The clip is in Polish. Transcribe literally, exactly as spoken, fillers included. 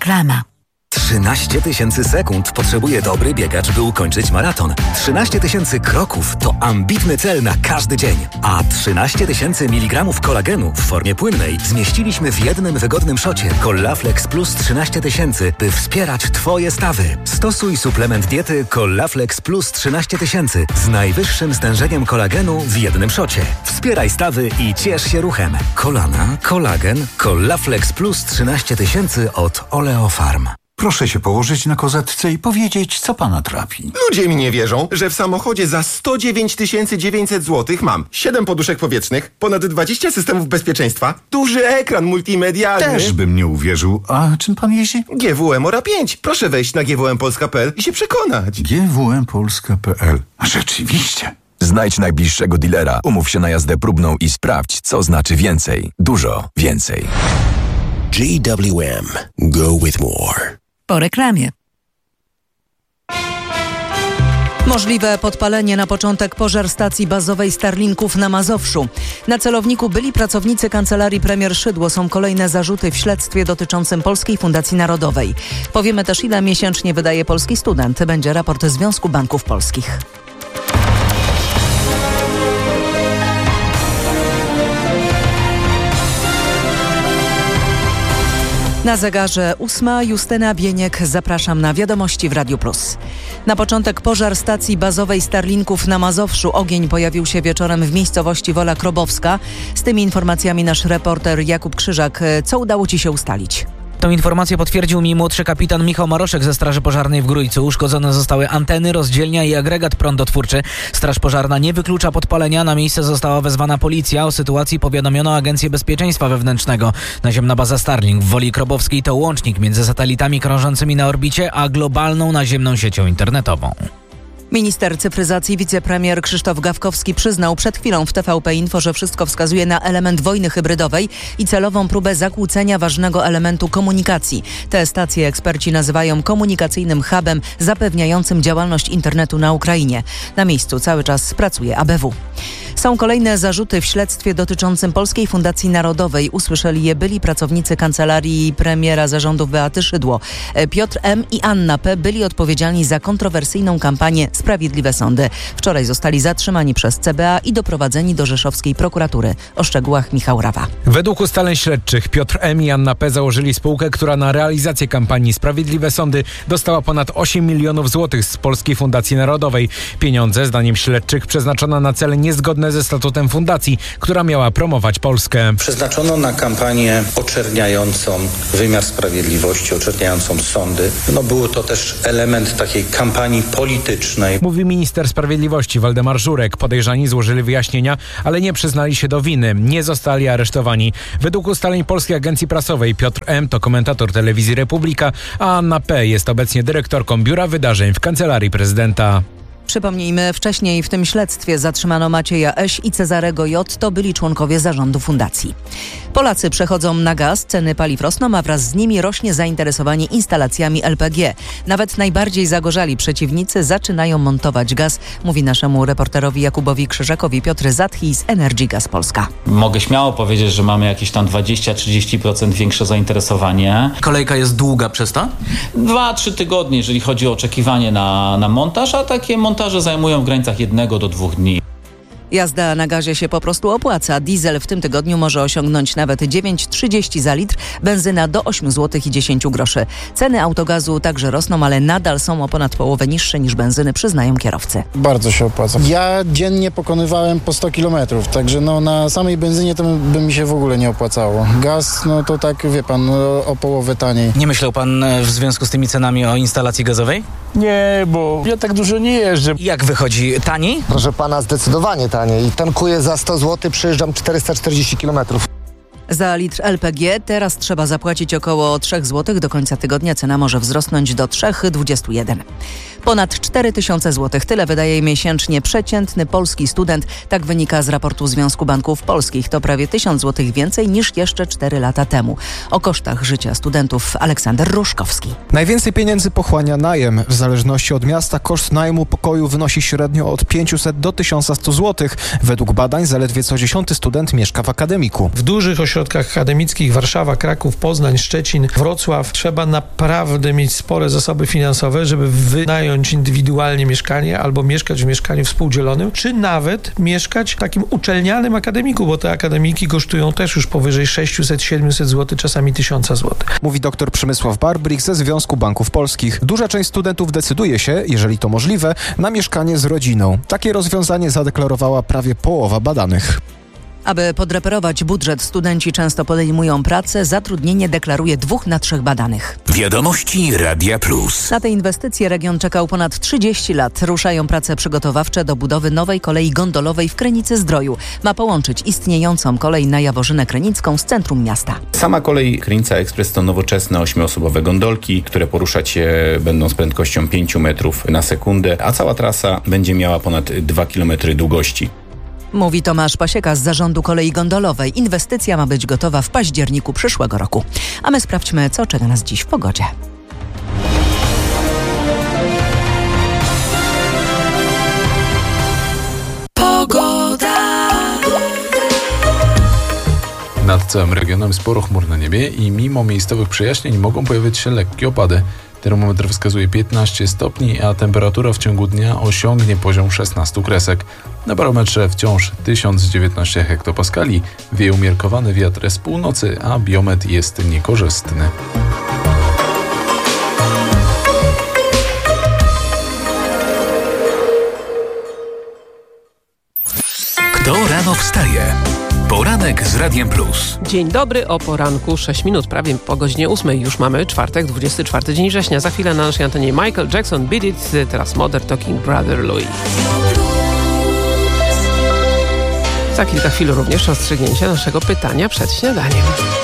Reklama. trzynaście tysięcy sekund potrzebuje dobry biegacz, by ukończyć maraton. trzynaście tysięcy kroków to ambitny cel na każdy dzień. A trzynaście tysięcy miligramów kolagenu w formie płynnej zmieściliśmy w jednym wygodnym szocie. Collaflex Plus trzynaście tysięcy, by wspierać Twoje stawy. Stosuj suplement diety Collaflex Plus trzynaście tysięcy z najwyższym stężeniem kolagenu w jednym szocie. Wspieraj stawy i ciesz się ruchem. Kolana, kolagen, Collaflex Plus trzynaście tysięcy od Oleofarm. Proszę się położyć na kozetce i powiedzieć, co pana trapi. Ludzie mi nie wierzą, że w samochodzie za sto dziewięć tysięcy dziewięćset złotych mam siedem poduszek powietrznych, ponad dwadzieścia systemów bezpieczeństwa, duży ekran multimedialny. Też bym nie uwierzył. A czym pan jeździ? G W M Ora pięć. Proszę wejść na g w m polska kropka p l i się przekonać. G W M polska kropka p l. A rzeczywiście. Znajdź najbliższego dealera, umów się na jazdę próbną i sprawdź, co znaczy więcej. Dużo więcej. G W M. Go with more. Po reklamie. Możliwe podpalenie na początek pożar stacji bazowej Starlinków na Mazowszu. Na celowniku byli pracownicy kancelarii premier Szydło. Są kolejne zarzuty w śledztwie dotyczącym Polskiej Fundacji Narodowej. Powiemy też, ile miesięcznie wydaje polski student. Będzie raport Związku Banków Polskich. Na zegarze ósma. Justyna Bieniek. Zapraszam na wiadomości w Radiu Plus. Na początek pożar stacji bazowej Starlinków na Mazowszu. Ogień pojawił się wieczorem w miejscowości Wola Krobowska. Z tymi informacjami nasz reporter Jakub Krzyżak. Co udało Ci się ustalić? Tą informację potwierdził mi młodszy kapitan Michał Maroszek ze Straży Pożarnej w Grójcu. Uszkodzone zostały anteny, rozdzielnia i agregat prądotwórczy. Straż Pożarna nie wyklucza podpalenia. Na miejsce została wezwana policja. O sytuacji powiadomiono Agencję Bezpieczeństwa Wewnętrznego. Naziemna baza Starlink w Woli Krobowskiej to łącznik między satelitami krążącymi na orbicie, a globalną naziemną siecią internetową. Minister cyfryzacji, wicepremier Krzysztof Gawkowski przyznał przed chwilą w T V P Info, że wszystko wskazuje na element wojny hybrydowej i celową próbę zakłócenia ważnego elementu komunikacji. Te stacje eksperci nazywają komunikacyjnym hubem zapewniającym działalność internetu na Ukrainie. Na miejscu cały czas pracuje A B W. Są kolejne zarzuty w śledztwie dotyczącym Polskiej Fundacji Narodowej. Usłyszeli je byli pracownicy kancelarii premiera zarządów Beaty Szydło. Piotr M. i Anna P. byli odpowiedzialni za kontrowersyjną kampanię Sprawiedliwe Sądy. Wczoraj zostali zatrzymani przez C B A i doprowadzeni do rzeszowskiej prokuratury. O szczegółach Michał Rawa. Według ustaleń śledczych Piotr M. i Anna P. założyli spółkę, która na realizację kampanii Sprawiedliwe Sądy dostała ponad osiem milionów złotych z Polskiej Fundacji Narodowej. Pieniądze, zdaniem śledczych, przeznaczono na cele niezgodne ze statutem fundacji, która miała promować Polskę. Przeznaczono na kampanię oczerniającą wymiar sprawiedliwości, oczerniającą sądy. No był to też element takiej kampanii politycznej. Mówi minister sprawiedliwości Waldemar Żurek. Podejrzani złożyli wyjaśnienia, ale nie przyznali się do winy. Nie zostali aresztowani. Według ustaleń Polskiej Agencji Prasowej Piotr M. to komentator telewizji Republika, a Anna P. jest obecnie dyrektorką Biura Wydarzeń w Kancelarii Prezydenta. Przypomnijmy, wcześniej w tym śledztwie zatrzymano Macieja Eś i Cezarego J. To byli członkowie zarządu fundacji. Polacy przechodzą na gaz, ceny paliw rosną, a wraz z nimi rośnie zainteresowanie instalacjami L P G. Nawet najbardziej zagorzali przeciwnicy zaczynają montować gaz, mówi naszemu reporterowi Jakubowi Krzyżakowi Piotr Zatchi z Energy Gas Polska. Mogę śmiało powiedzieć, że mamy jakieś tam dwadzieścia do trzydziestu procent większe zainteresowanie. Kolejka jest długa przez to? Dwa, trzy tygodnie, jeżeli chodzi o oczekiwanie na, na montaż, a takie montaże zajmują w granicach jednego do dwóch dni. Jazda na gazie się po prostu opłaca. Diesel w tym tygodniu może osiągnąć nawet dziewięć trzydzieści za litr, benzyna do osiem złotych i dziesięć groszy. Ceny autogazu także rosną, ale nadal są o ponad połowę niższe niż benzyny, przyznają kierowcy. Bardzo się opłaca. Ja dziennie pokonywałem po sto kilometrów, także no na samej benzynie to by mi się w ogóle nie opłacało. Gaz, no to tak, wie pan, no, o połowę taniej. Nie myślał pan w związku z tymi cenami o instalacji gazowej? Nie, bo ja tak dużo nie jeżdżę. Jak wychodzi? Taniej? Proszę pana, zdecydowanie taniej. I tankuję za sto złotych, przejeżdżam czterysta czterdzieści kilometrów. Za litr L P G teraz trzeba zapłacić około trzy złote. Do końca tygodnia cena może wzrosnąć do trzy przecinek dwadzieścia jeden. Ponad cztery tysiące złotych. Tyle wydaje miesięcznie przeciętny polski student. Tak wynika z raportu Związku Banków Polskich. To prawie tysiąc złotych więcej niż jeszcze cztery lata temu. O kosztach życia studentów Aleksander Ruszkowski. Najwięcej pieniędzy pochłania najem. W zależności od miasta koszt najmu pokoju wynosi średnio od pięćset do tysiąc sto złotych. Według badań zaledwie co dziesiąty student mieszka w akademiku. W dużych ośrodkach akademickich Warszawa, Kraków, Poznań, Szczecin, Wrocław trzeba naprawdę mieć spore zasoby finansowe, żeby wynająć indywidualnie mieszkanie albo mieszkać w mieszkaniu współdzielonym, czy nawet mieszkać w takim uczelnianym akademiku, bo te akademiki kosztują też już powyżej sześćset siedemset złotych, czasami tysiąc złotych. Mówi dr Przemysław Barbrik ze Związku Banków Polskich. Duża część studentów decyduje się, jeżeli to możliwe, na mieszkanie z rodziną. Takie rozwiązanie zadeklarowała prawie połowa badanych. Aby podreperować budżet, studenci często podejmują pracę. Zatrudnienie deklaruje dwóch na trzech badanych. Wiadomości Radia Plus. Na te inwestycje region czekał ponad trzydzieści lat. Ruszają prace przygotowawcze do budowy nowej kolei gondolowej w Krynicy-Zdroju. Ma połączyć istniejącą kolej na Jaworzynę Krynicką z centrum miasta. Sama kolej Krynica Ekspres to nowoczesne ośmioosobowe gondolki, które poruszać się będą z prędkością pięć metrów na sekundę, a cała trasa będzie miała ponad dwa kilometry długości. Mówi Tomasz Pasieka z Zarządu Kolei Gondolowej. Inwestycja ma być gotowa w październiku przyszłego roku. A my sprawdźmy, co czeka nas dziś w pogodzie. Pogoda. Nad całym regionem sporo chmur na niebie i mimo miejscowych przejaśnień mogą pojawiać się lekkie opady. Termometr wskazuje piętnaście stopni, a temperatura w ciągu dnia osiągnie poziom szesnaście kresek. Na barometrze wciąż tysiąc dziewiętnaście hektopaskali, wieje umiarkowany wiatr z północy, a biometr jest niekorzystny. Kto rano wstaje? Poranek z Radiem Plus. Dzień dobry, o poranku sześć minut, prawie po godzinie ósmej. Już mamy czwartek, dwudziesty czwarty dzień września. Za chwilę na naszej antenie Michael Jackson, Beat It, teraz Modern Talking Brother Louis. Za kilka chwil również rozstrzygnięcie naszego pytania przed śniadaniem.